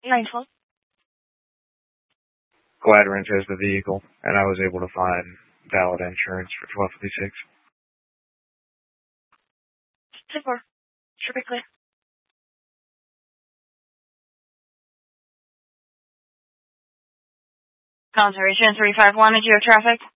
912. Gladrent has the vehicle, and I was able to find valid insurance for 1256. 10-4. Should be clear. Commentary, Trans 351, Geo Traffic.